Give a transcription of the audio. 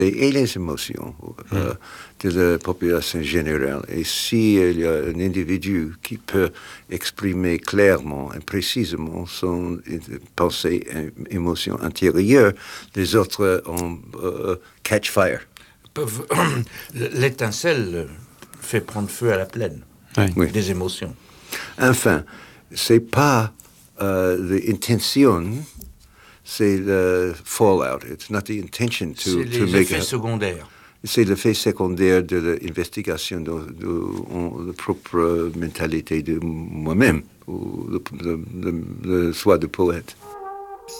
et les émotions de la population générale. Et s'il y a un individu qui peut exprimer clairement et précisément son pensée et émotion intérieure, les autres ont catch fire. L'étincelle fait prendre feu à la plaine des émotions. Enfin, c'est pas l'intention, c'est le fallout. It's not the intention to make. C'est les effets secondaires. C'est l'effet secondaire de l'investigation de la propre mentalité de moi-même, ou le choix de poète.